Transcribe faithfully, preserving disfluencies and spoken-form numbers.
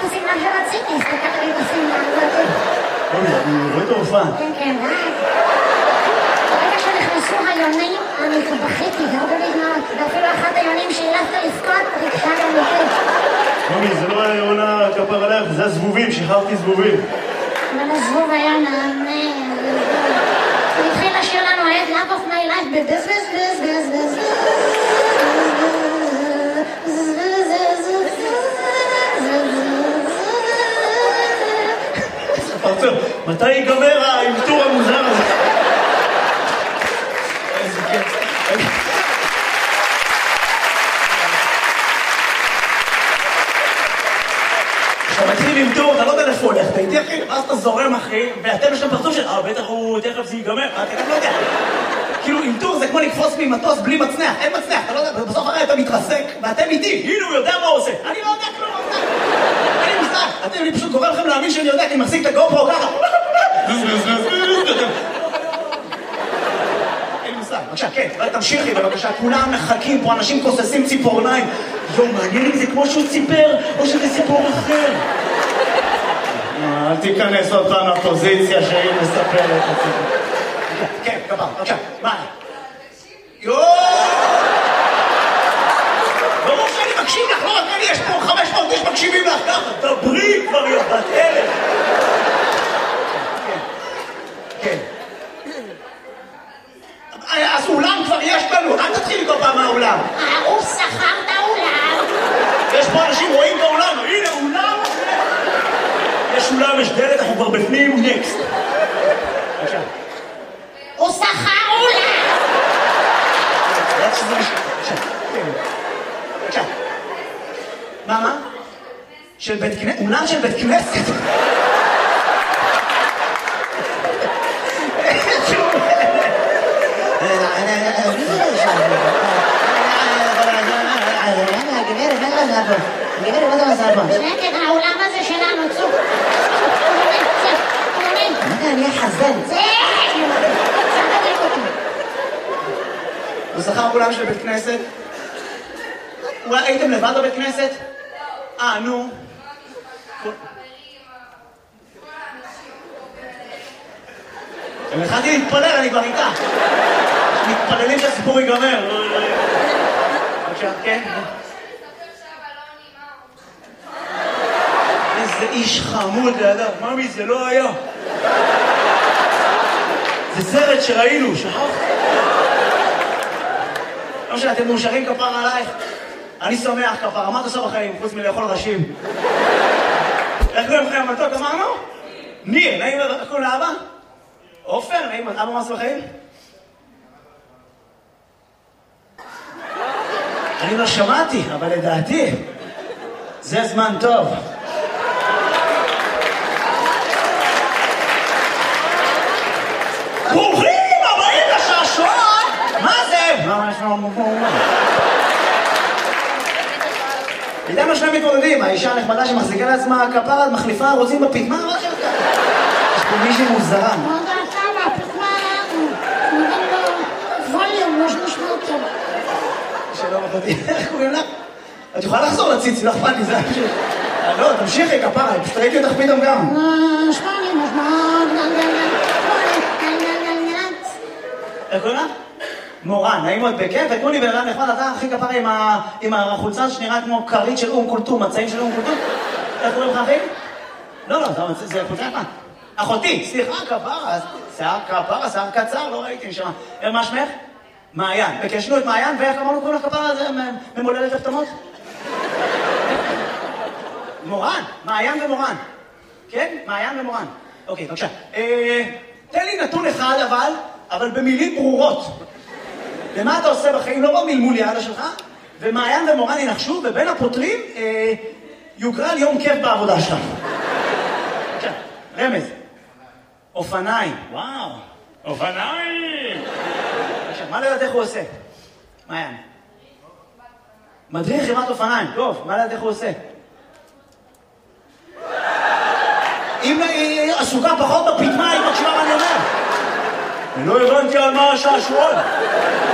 עושים מה שרציתי, הסתכלת לי בשמלה הזאת. אוי, אני רואה את האופן. כן, כן, די. ברגע שנכנסו היונים, אני בכיתי, גרדו לי דמעות, ואפילו אחת היונים שהילפת לבכות, ריגשה גם אותי. מומי, זה לא היה עונה כפר עליך, זה הזבובים, שחררתי זבובים. אבל הזבוב היה נענה. הוא התחיל לשיר לנו את Love of my life בבז בז בז בז בז פרצוף, מתי ייגמר האלתור המוזר הזה? איזה כיף. כשאתה מתחיל למתור, אתה לא יודע איפה הולך, אתה איתי אחי, ואז אתה זורם אחי, ואתם יש להם פרצוף של, אה, בטח הוא תכף זה ייגמר, אתה גם לא יודע. כאילו, אלתור זה כמו לקפוץ ממטוס בלי מצנח, אין מצנח, אתה לא יודע, בסוף הרי אתה מתרסק, ואתם איתי, הנה הוא יודע מה הוא עושה. אני לא יודע כלום, אין לי מושג. אתם, אני פשוט גורם לכם להאמין שאני יודע, כי אני מחזיק את הגופרו ככה. אין לי מושג. בבקשה, כן, תמשיכי בבקשה, כולם מחכים פה, אנשים כוססים ציפורניים. יום, מעניין אם זה כמו שהוא ציפר, או שזה סיפור אחר. אל תיכנס עוד פעם לפוזיציה שהיא מספרת את הסיפור. כן, גבר, בבקשה, מה? יואו! ברור שאני מקשיב לך, לא רק אני, יש פה חמש מאות איש מקשיבים לך ככה. דברי כבר יא בת אלף. כן. אז אולם כבר יש לנו, אל תתחיל כל פעם מהאולם. הוא שכר את האולם. יש פה אנשים רואים באולם, הנה אולם. יש אולם, יש דלת, אנחנו כבר בפנים, נקסט. בבקשה. הוא שכר אולם. בבקשה. מה, מה? של בית כנסת? אולם של בית כנסת? שקט, העולם הזה שלנו, צוק. אני אחזן. זה! תדליק אותי. הוא שכר אולם של בית כנסת? אולי הייתם לבד בבית כנסת? אה, נו. אם התחלתי להתפלל, אני כבר איתה. מתפללים שהסיפור ייגמר. בבקשה, כן? איזה איש חמוד לידה. ממי, זה לא היה. זה סרט שראינו, שכחת? לא משנה, אתם מאושרים כפר עלייך? אני שמח כפר, מה אתה עושה בחיים, חוץ מלאכול ראשים? איך קוראים לכם המתוק, אמרנו? ניר, נעים, איך קוראים לאבא? עופר, נעים, אבא מה עושה בחיים? אני לא שמעתי, אבל לדעתי, זה זמן טוב. ברוכים הבאים לשעשועון! מה זה? מה יש לנו מומה? איתנו שני מתמודדים, האישה הנחמדה שמחזיקה לעצמה כפרה, מחליפה, רוצים בפתמה, מה שלך? יש פה מישהי מוזרה. מה דעתה מהפתמה? נותן לו ווליום, יש משמעות טוב. שלום אחותי, איך קוראים לך? את יכולה לחזור לציץ, לא אכפת לי, זה פשוט. לא, תמשיכי כפרה, פשוט ראיתי אותך פתאום גם. שמונה, משמעות, איך קוראים לך? מורן, נעים מאוד בכיף, ותנו לי בן אדם נחמד, אתה הכי כפרה עם החולצה שנראה כמו כרית של אום קולטום, מצעים של אום קולטום. איך קוראים לך אחי? לא, לא, זה חולצה נחמד. אחותי, סליחה, כפרה, שיער כפרה, שיער קצר, לא ראיתי נשמע. מה שמך? מעיין. בקשנו את מעיין, ואיך אמרנו קוראים לך כפרה, זה ממולדת הפתמות? מורן, מעיין ומורן. כן? מעיין ומורן. אוקיי, בבקשה. תן לי נתון אחד אבל, אבל במילים ברורות. ומה אתה עושה בחיים? לא במלמול יעדה שלך, ומעיין ומורן ינחשו, ובין הפותרים יוגרל יום כיף בעבודה שלך. בבקשה, רמז. אופניים. וואו, אופניים! בבקשה, מה לדעת איך הוא עושה? מעיין. מדריך חברת אופניים. טוב, מה לדעת איך הוא עושה? אם היא עסוקה פחות בפתמה, היא מקשיבה מה אני אומר. אני לא הבנתי על מה השעשועון.